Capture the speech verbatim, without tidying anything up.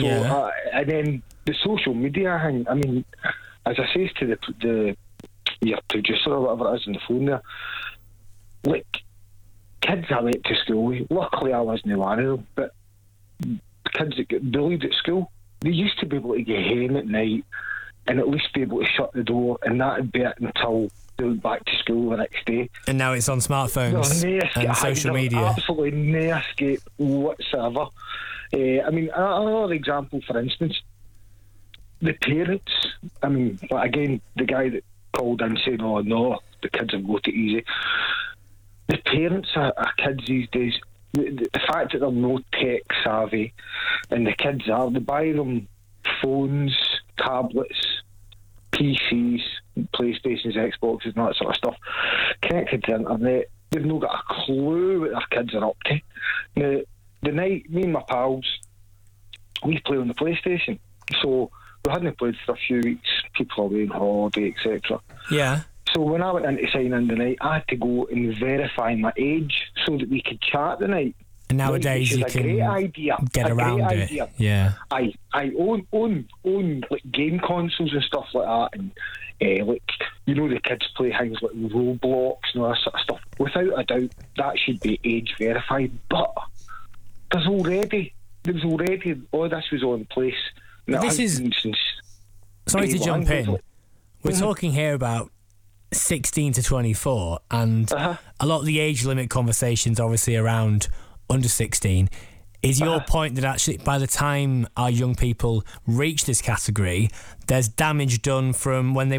So, Yeah. uh, and then the social media thing, I mean, as I says to the, the your producer or whatever it is on the phone there, like, kids I went to school with, luckily I wasn't one of them, but kids that get bullied at school, they used to be able to get home at night and at least be able to shut the door, and that would be it until they went back to school the next day. And now it's on smartphones There's no escape, and social there's media. Absolutely no escape whatsoever. Uh, I mean, another example, for instance, the parents. I mean, again, the guy that called in saying, "Oh no, the kids have got it easy." The parents are, are kids these days. The, the, the fact that they're no tech savvy, and the kids are, they buy them phones, tablets, P Cs, PlayStations, Xboxes, and that sort of stuff, connected to the internet. They've not got a clue what their kids are up to. Now, the night, me and my pals, we play on the PlayStation. So we hadn't played for a few weeks, people away on holiday, et cetera. Yeah. So when I went in to sign in the night, I had to go and verify my age so that we could chat the night. And nowadays Which is you a can great idea. get a around great it. Idea. Yeah. I I own own own like game consoles and stuff like that, and uh, like you know the kids play things like Roblox and all that sort of stuff. Without a doubt, that should be age verified. But there's already there's already all this was on place. But this is since sorry to jump in. Like, We're mm-hmm. talking here about sixteen to twenty-four, and uh-huh. a lot of the age limit conversations obviously around under sixteen. Is your uh-huh. point that actually by the time our young people reach this category, there's damage done from when they